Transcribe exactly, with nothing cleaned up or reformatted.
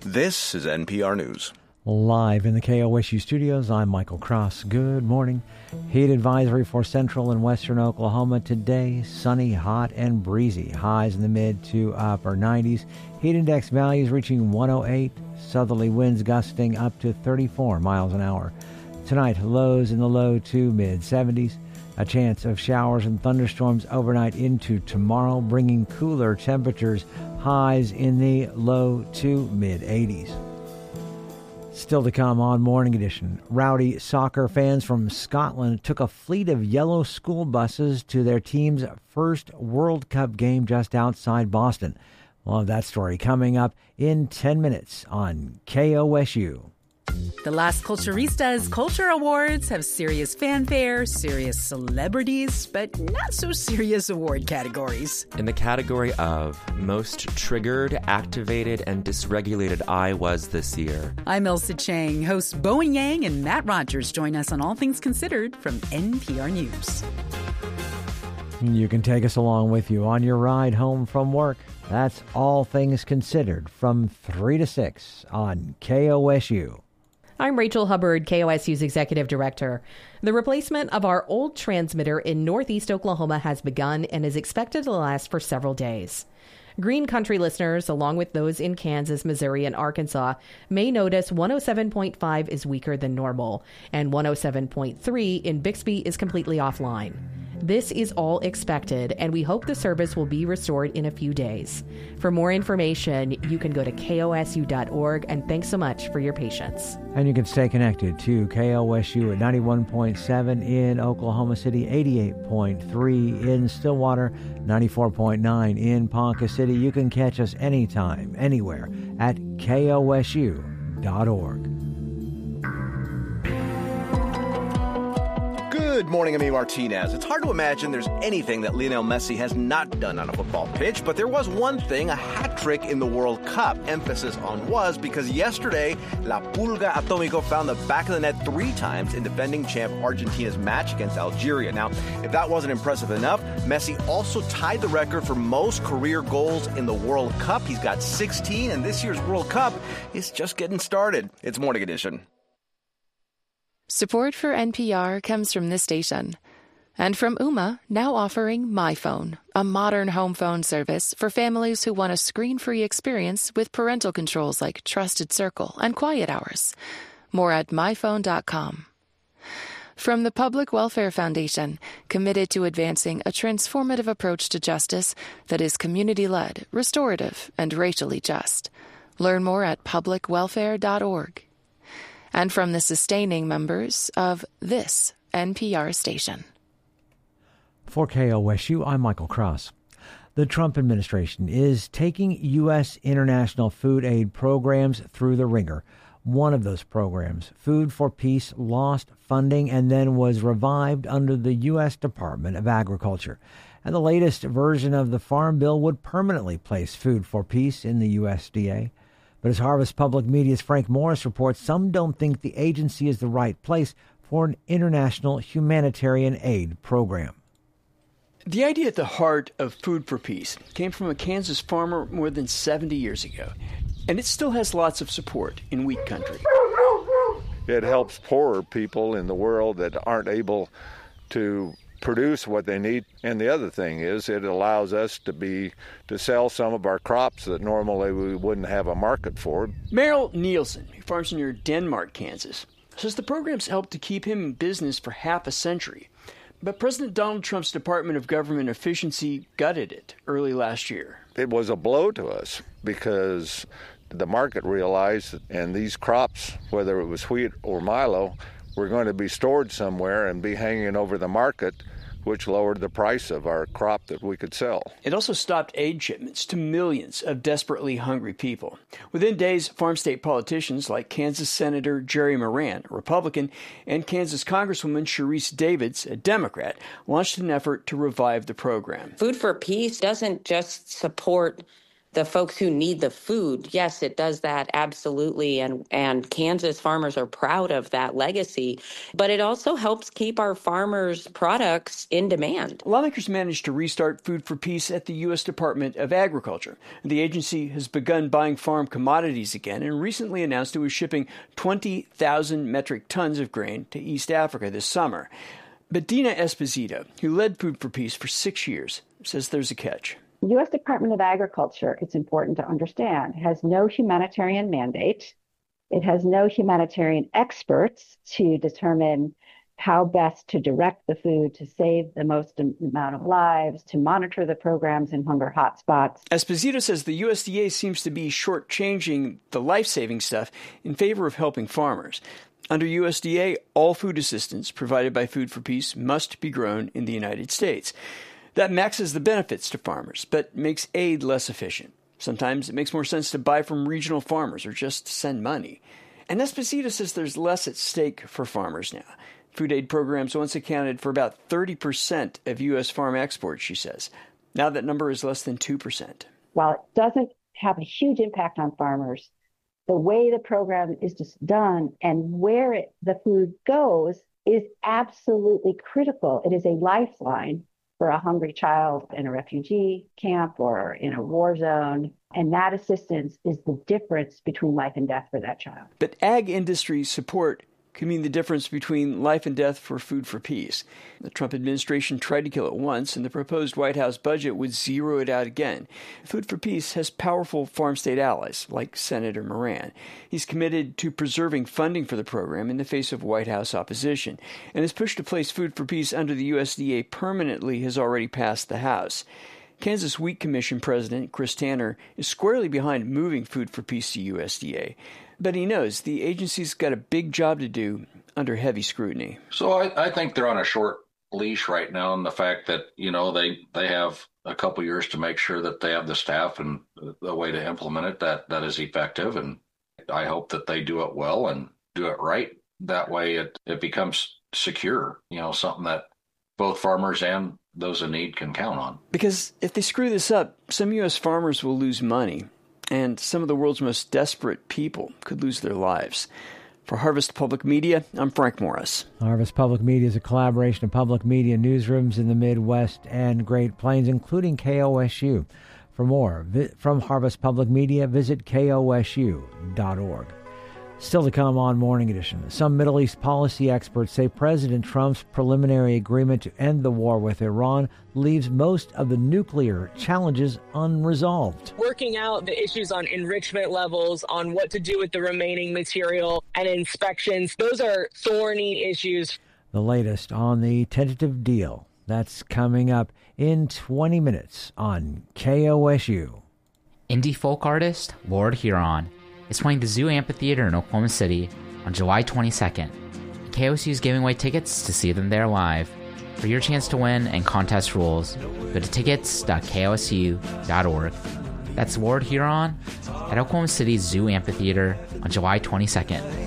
This is N P R News. Live in the K O S U studios, I'm Michael Cross. Good morning. Heat advisory for central and western Oklahoma today. Sunny, hot, and breezy. Highs in the mid to upper nineties. Heat index values reaching one oh eight. Southerly winds gusting up to thirty-four miles an hour. Tonight, lows in the low to mid seventies. A chance of showers and thunderstorms overnight into tomorrow, bringing cooler temperatures. Highs in the low to mid eighties. Still to come on Morning Edition, rowdy soccer fans from Scotland took a fleet of yellow school buses to their team's first World Cup game just outside Boston. We'll have that story coming up in ten minutes on K O S U. The Las Culturistas Culture Awards have serious fanfare, serious celebrities, but not so serious award categories. In the category of Most Triggered, Activated, and Dysregulated I Was this year. I'm Elsa Chang. Hosts Bowen Yang and Matt Rogers join us on All Things Considered from N P R News. You can take us along with you on your ride home from work. That's All Things Considered from three to six on K O S U. I'm Rachel Hubbard, K O S U's Executive Director. The replacement of our old transmitter in northeast Oklahoma has begun and is expected to last for several days. Green Country listeners, along with those in Kansas, Missouri, and Arkansas, may notice one oh seven point five is weaker than normal, and one oh seven point three in Bixby is completely offline. This is all expected, and we hope the service will be restored in a few days. For more information, you can go to K O S U dot org, and thanks so much for your patience. And you can stay connected to K O S U at ninety-one point seven in Oklahoma City, eighty-eight point three in Stillwater, ninety-four point nine in Ponca City. You can catch us anytime, anywhere at K O S U dot org. Good morning, I'm E. Martinez. It's hard to imagine there's anything that Lionel Messi has not done on a football pitch, but there was one thing, a hat trick in the World Cup. Emphasis on was, because yesterday, La Pulga Atomico found the back of the net three times in defending champ Argentina's match against Algeria. Now, if that wasn't impressive enough, Messi also tied the record for most career goals in the World Cup. He's got sixteen, and this year's World Cup is just getting started. It's Morning Edition. Support for N P R comes from this station. And from Ooma, now offering MyPhone, a modern home phone service for families who want a screen-free experience with parental controls like Trusted Circle and Quiet Hours. More at my phone dot com. From the Public Welfare Foundation, committed to advancing a transformative approach to justice that is community-led, restorative, and racially just. Learn more at public welfare dot org. And from the sustaining members of this N P R station. For K O S U, I'm Michael Cross. The Trump administration is taking U S international food aid programs through the ringer. One of those programs, Food for Peace, lost funding and then was revived under the U S Department of Agriculture. And the latest version of the Farm Bill would permanently place Food for Peace in the U S D A. But as Harvest Public Media's Frank Morris reports, some don't think the agency is the right place for an international humanitarian aid program. The idea at the heart of Food for Peace came from a Kansas farmer more than seventy years ago, and it still has lots of support in wheat country. It helps poorer people in the world that aren't able to produce what they need. And the other thing is it allows us to be to sell some of our crops that normally we wouldn't have a market for. Merrill Nielsen, who farms near Denmark, Kansas, says the program's helped to keep him in business for half a century. But President Donald Trump's Department of Government Efficiency gutted it early last year. It was a blow to us because the market realized that, and these crops, whether it was wheat or milo, were going to be stored somewhere and be hanging over the market, which lowered the price of our crop that we could sell. It also stopped aid shipments to millions of desperately hungry people. Within days, farm state politicians like Kansas Senator Jerry Moran, a Republican, and Kansas Congresswoman Sharice Davids, a Democrat, launched an effort to revive the program. Food for Peace doesn't just support the folks who need the food, yes, it does that, absolutely. And, and Kansas farmers are proud of that legacy. But it also helps keep our farmers' products in demand. Lawmakers managed to restart Food for Peace at the U S Department of Agriculture. The agency has begun buying farm commodities again and recently announced it was shipping twenty thousand metric tons of grain to East Africa this summer. But Dina Esposito, who led Food for Peace for six years, says there's a catch. The U S Department of Agriculture, it's important to understand, has no humanitarian mandate. It has no humanitarian experts to determine how best to direct the food to save the most amount of lives, to monitor the programs in hunger hotspots. Esposito says the U S D A seems to be shortchanging the life-saving stuff in favor of helping farmers. Under U S D A, all food assistance provided by Food for Peace must be grown in the United States. That maxes the benefits to farmers, but makes aid less efficient. Sometimes it makes more sense to buy from regional farmers or just send money. And Esposito says there's less at stake for farmers now. Food aid programs once accounted for about thirty percent of U S farm exports, she says. Now that number is less than two percent. While it doesn't have a huge impact on farmers, the way the program is just done and where it, the food goes is absolutely critical. It is a lifeline for a hungry child in a refugee camp or in a war zone. And that assistance is the difference between life and death for that child. But ag industry support could mean the difference between life and death for Food for Peace. The Trump administration tried to kill it once, and the proposed White House budget would zero it out again. Food for Peace has powerful farm state allies, like Senator Moran. He's committed to preserving funding for the program in the face of White House opposition, and his push to place Food for Peace under the U S D A permanently has already passed the House. Kansas Wheat Commission President Chris Tanner is squarely behind moving Food for Peace to U S D A. But he knows the agency's got a big job to do under heavy scrutiny. So I, I think they're on a short leash right now in the fact that, you know, they, they have a couple years to make sure that they have the staff and the way to implement it that, that is effective. And I hope that they do it well and do it right. That way it, it becomes secure, you know, something that both farmers and those in need can count on. Because if they screw this up, some U S farmers will lose money. And some of the world's most desperate people could lose their lives. For Harvest Public Media, I'm Frank Morris. Harvest Public Media is a collaboration of public media newsrooms in the Midwest and Great Plains, including K O S U. For more vi- from Harvest Public Media, visit K O S U dot org. Still to come on Morning Edition, some Middle East policy experts say President Trump's preliminary agreement to end the war with Iran leaves most of the nuclear challenges unresolved. Working out the issues on enrichment levels, on what to do with the remaining material and inspections, those are thorny issues. The latest on the tentative deal. That's coming up in twenty minutes on K O S U. Indie folk artist Lord Huron is playing the Zoo Amphitheater in Oklahoma City on July twenty-second. K O S U is giving away tickets to see them there live. For your chance to win and contest rules, go to tickets dot K O S U dot org. That's Lord Huron at Oklahoma City's Zoo Amphitheater on July twenty-second.